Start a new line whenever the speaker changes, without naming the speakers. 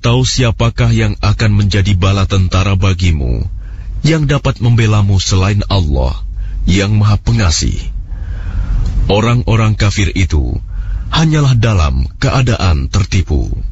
Atau siapakah yang akan menjadi bala tentara bagimu, yang dapat membelamu selain Allah, yang Maha Pengasih? Orang-orang kafir itu hanyalah dalam keadaan tertipu.